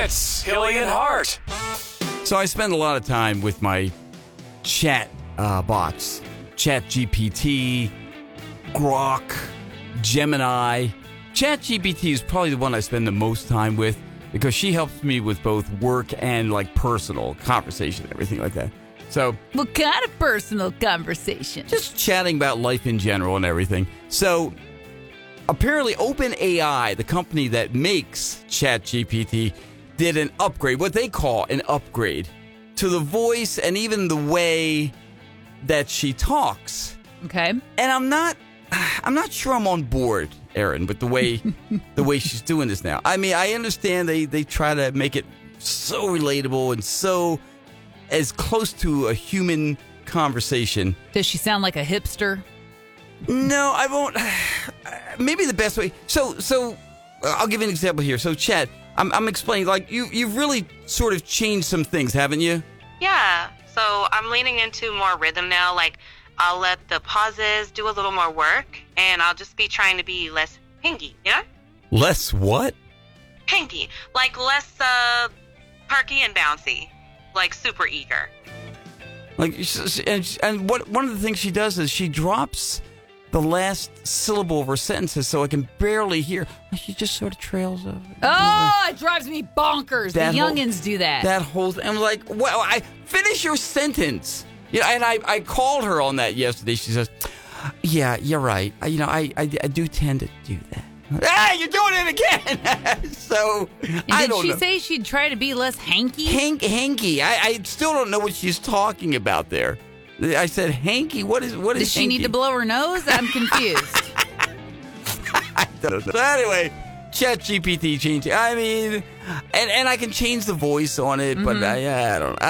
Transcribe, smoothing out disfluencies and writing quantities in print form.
It's Hilly and Hart. So I spend a lot of time with my chat bots. ChatGPT, Grok, Gemini. ChatGPT is probably the one I spend the most time with because she helps me with both work and like personal conversation and everything like that. So, What kind of personal conversation? just chatting about life in general and everything. So, apparently OpenAI, the company that makes ChatGPT, did an upgrade, what they call an upgrade, to the voice and even the way that she talks. Okay. And I'm not sure I'm on board, Erin, with the way she's doing this now. I mean, I understand they try to make it so relatable and so as close to a human conversation. Does she sound like a hipster? No, I won't. Maybe the best way. So I'll give you an example here. So, Chad, I'm explaining. Like you've really sort of changed some things, haven't you? Yeah, so I'm leaning into more rhythm now. Like, I'll let the pauses do a little more work, and I'll just be trying to be less hingy, you know? Less what? Hingy. Like, less, perky and bouncy. Like, super eager. Like, and what one of the things she does is she drops the last syllable of her sentences, so I can barely hear. She just sort of trails off. Oh, it drives me bonkers. That the whole- youngins do that. That whole I'm like, well, I finish your sentence. Yeah, and I called her on that yesterday. She says, "Yeah, you're right. I do tend to do that." Hey, you're doing it again. So and I did don't she know. say she'd try to be less hanky? Hanky. I still don't know what she's talking about there. I said hanky. What is Does she hanky? need to blow her nose? I'm confused. I don't know. So anyway, ChatGPT changed. I mean, and I can change the voice on it, but I don't.